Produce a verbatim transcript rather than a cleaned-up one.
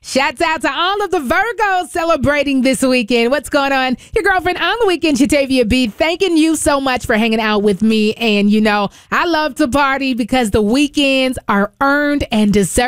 Shouts out to all of the Virgos celebrating this weekend. What's going on? Your girlfriend on the weekend, Shatavia B. Thanking you so much for hanging out with me. And, you know, I love to party because the weekends are earned and deserved.